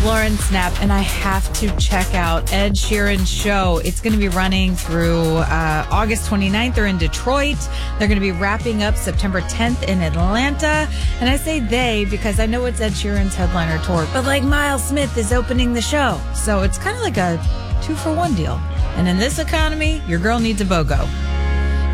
Lauren Snapp, and I have to check out Ed Sheeran's show. It's going to be running through August 29th. They're in Detroit. They're going to be wrapping up September 10th in Atlanta. And I say they because I know it's Ed Sheeran's headliner tour, but like Miles Smith is opening the show. So it's kind of like a 2-for-1 deal. And in this economy, your girl needs a BOGO.